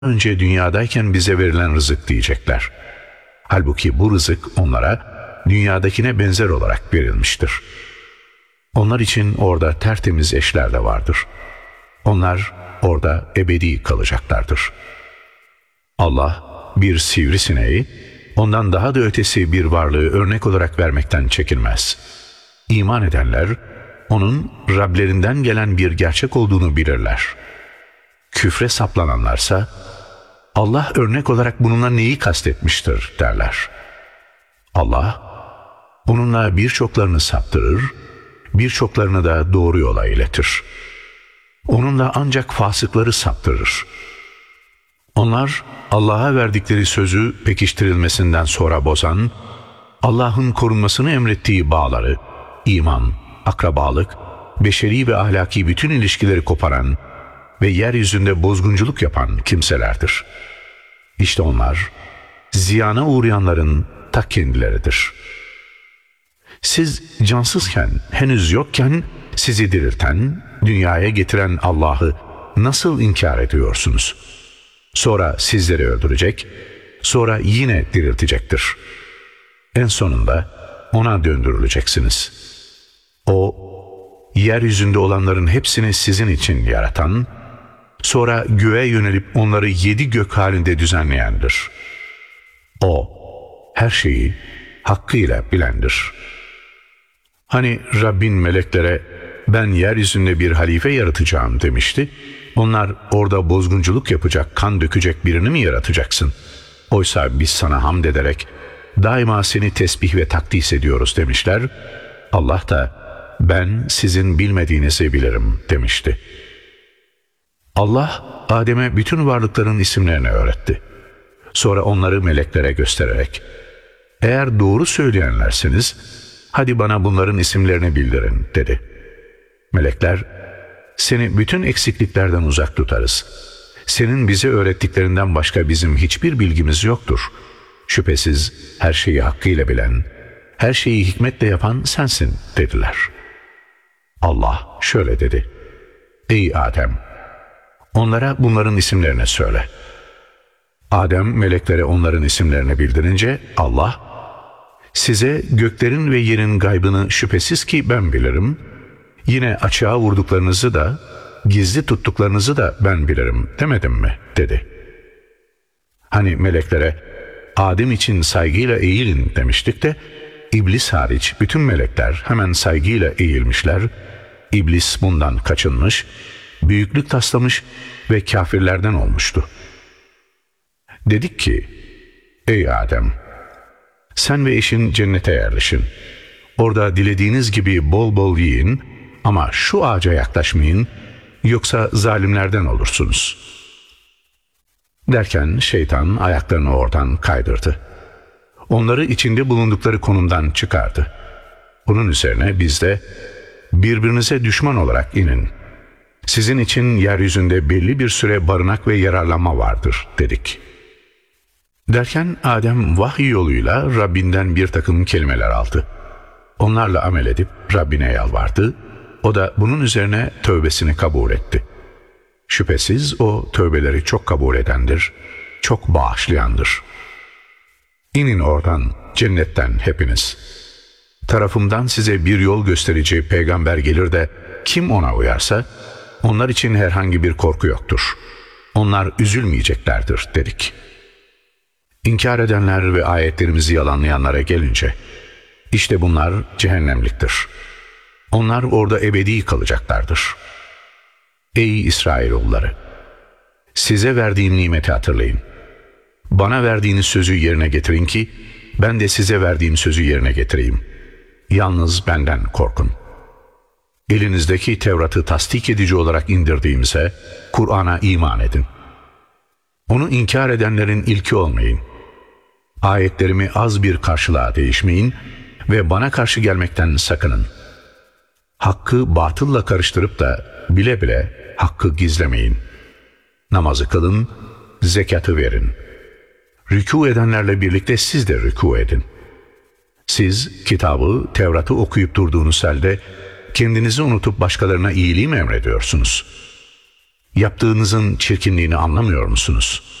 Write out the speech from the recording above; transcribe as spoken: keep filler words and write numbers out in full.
önce dünyadayken bize verilen rızık diyecekler. Halbuki bu rızık onlara dünyadakine benzer olarak verilmiştir. Onlar için orada tertemiz eşler de vardır. Onlar orada ebedi kalacaklardır. Allah bir sivrisineği, ondan daha da ötesi bir varlığı örnek olarak vermekten çekinmez. İman edenler, onun Rablerinden gelen bir gerçek olduğunu bilirler. Küfre saplananlarsa, Allah örnek olarak bununla neyi kastetmiştir derler. Allah, onunla birçoklarını saptırır, birçoklarını da doğru yola iletir. Onunla ancak fasıkları saptırır. Onlar, Allah'a verdikleri sözü pekiştirilmesinden sonra bozan, Allah'ın korunmasını emrettiği bağları, iman, akrabalık, beşeri ve ahlaki bütün ilişkileri koparan ve yeryüzünde bozgunculuk yapan kimselerdir. İşte onlar, ziyana uğrayanların ta kendileridir. Siz cansızken, henüz yokken sizi dirilten, dünyaya getiren Allah'ı nasıl inkar ediyorsunuz? Sonra sizleri öldürecek, sonra yine diriltecektir. En sonunda ona döndürüleceksiniz. O, yeryüzünde olanların hepsini sizin için yaratan, sonra göğe yönelip onları yedi gök halinde düzenleyendir. O, her şeyi hakkıyla bilendir. Hani Rabbin meleklere, ben yeryüzünde bir halife yaratacağım demişti. Onlar orada bozgunculuk yapacak, kan dökecek birini mi yaratacaksın? Oysa biz sana hamd ederek daima seni tesbih ve takdis ediyoruz demişler. Allah da ben sizin bilmediğinizi bilirim demişti. Allah Adem'e bütün varlıkların isimlerini öğretti. Sonra onları meleklere göstererek, eğer doğru söyleyenlerseniz hadi bana bunların isimlerini bildirin dedi. Melekler, seni bütün eksikliklerden uzak tutarız. Senin bize öğrettiklerinden başka bizim hiçbir bilgimiz yoktur. Şüphesiz her şeyi hakkıyla bilen, her şeyi hikmetle yapan sensin dediler. Allah şöyle dedi: Ey Adem! Onlara bunların isimlerini söyle. Adem meleklere onların isimlerini bildirince Allah, size göklerin ve yerin gaybını şüphesiz ki ben bilirim. Yine açığa vurduklarınızı da, gizli tuttuklarınızı da ben bilirim demedim mi? Dedi. Hani meleklere Adem için saygıyla eğilin demiştik de, İblis hariç bütün melekler hemen saygıyla eğilmişler. İblis bundan kaçınmış, büyüklük taslamış ve kafirlerden olmuştu. Dedik ki, ey Adem! Sen ve eşin cennete yerleşin. Orada dilediğiniz gibi bol bol yiyin ama şu ağaca yaklaşmayın, yoksa zalimlerden olursunuz. Derken şeytan ayaklarını oradan kaydırdı. Onları içinde bulundukları konumdan çıkardı. Bunun üzerine biz de birbirinize düşman olarak inin. Sizin için yeryüzünde belli bir süre barınak ve yararlanma vardır dedik. Derken Adem vahiy yoluyla Rabbinden bir takım kelimeler aldı. Onlarla amel edip Rabbine yalvardı. O da bunun üzerine tövbesini kabul etti. Şüphesiz o tövbeleri çok kabul edendir, çok bağışlayandır. İnin oradan, cennetten hepiniz. Tarafımdan size bir yol gösterici peygamber gelir de kim ona uyarsa onlar için herhangi bir korku yoktur. Onlar üzülmeyeceklerdir dedik. İnkar edenler ve ayetlerimizi yalanlayanlara gelince, işte bunlar cehennemliktir. Onlar orada ebedi kalacaklardır. Ey İsrailoğulları! Size verdiğim nimeti hatırlayın. Bana verdiğiniz sözü yerine getirin ki, ben de size verdiğim sözü yerine getireyim. Yalnız benden korkun. Elinizdeki Tevrat'ı tasdik edici olarak indirdiğimize, Kur'an'a iman edin. Onu inkar edenlerin ilki olmayın. Ayetlerimi az bir karşılığa değişmeyin ve bana karşı gelmekten sakının. Hakkı batılla karıştırıp da bile bile hakkı gizlemeyin. Namazı kılın, zekatı verin. Rükû edenlerle birlikte siz de rükû edin. Siz kitabı, Tevrat'ı okuyup durduğunuz halde kendinizi unutup başkalarına iyiliği mi emrediyorsunuz? Yaptığınızın çirkinliğini anlamıyor musunuz?